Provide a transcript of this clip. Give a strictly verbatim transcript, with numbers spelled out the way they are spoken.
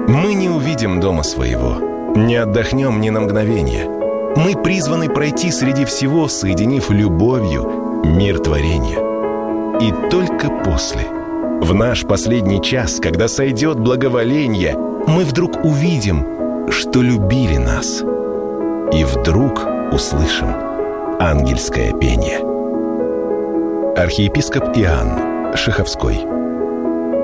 Мы не увидим дома своего, не отдохнем ни на мгновение. Мы призваны пройти среди всего, соединив любовью мир творения. И только после, в наш последний час, когда сойдет благоволенье, мы вдруг увидим, что любили нас. И вдруг услышим ангельское пение. Архиепископ Иоанн Шеховской.